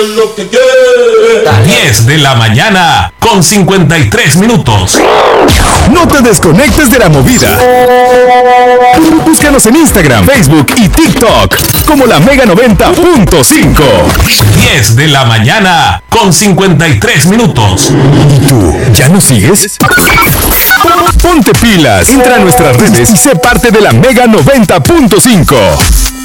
Lo que quiere. 10 de la mañana con 53 minutos. No te desconectes de la movida. Búscanos en Instagram, Facebook y TikTok como la Mega 90.5. 10 de la mañana con 53 minutos. ¿Y tú, ya nos sigues? Ponte pilas, entra a nuestras redes y sé parte de la Mega 90.5.